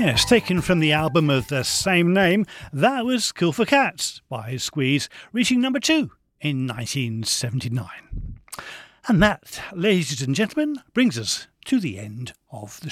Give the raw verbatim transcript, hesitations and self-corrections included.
Yes, taken from the album of the same name, that was Cool for Cats by Squeeze, reaching number two in nineteen seventy-nine. And that, ladies and gentlemen, brings us to the end of the